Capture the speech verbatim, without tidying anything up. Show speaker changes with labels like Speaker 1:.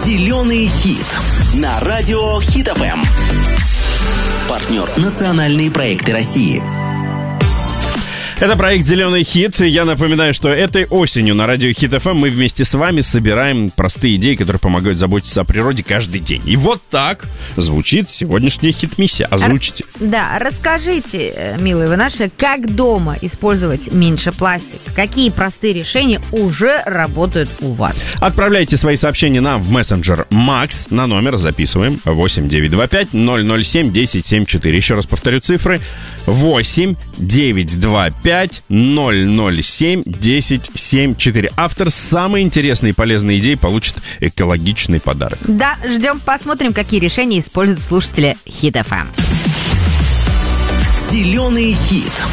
Speaker 1: Зеленый хит на радио Хит эф эм. Партнер национальные проекты России.
Speaker 2: Это проект «Зеленый хит». Я напоминаю, что этой осенью на радио Хит эф эм мы вместе с вами собираем простые идеи, которые помогают заботиться о природе каждый день. И вот так звучит сегодняшняя хит-миссия. Озвучите.
Speaker 3: Да, расскажите, милые вы наши, как дома использовать меньше пластика. Какие простые решения уже работают у вас?
Speaker 2: Отправляйте свои сообщения нам в мессенджер Макс на номер, записываем, восемь девятьсот двадцать пять ноль ноль семь десять семьдесят четыре. Еще раз повторю цифры: восемь девятьсот двадцать пять ноль ноль семь десять семьдесят четыре. Автор самой интересной и полезной идеи получит экологичный подарок.
Speaker 3: Да, ждем, посмотрим, какие решения используют слушатели Хит эф эм.
Speaker 1: Зеленый хит.